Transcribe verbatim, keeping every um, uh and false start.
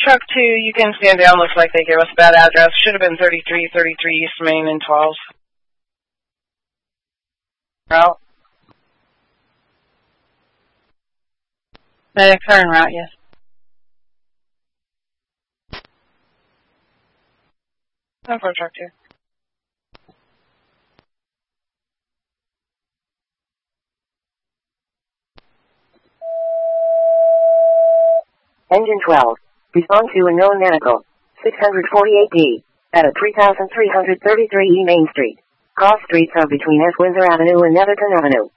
truck two, you can stand down. Looks like they gave us a bad address. Should have been thirty-three thirty-three East Main and twelve. Route? The current route, yes. No for truck two. Engine twelve. Respond to unknown medical. six forty-eight D. At a three thousand three hundred thirty-three E Main Street. Cross streets are between S. Windsor Avenue and Netherton Avenue.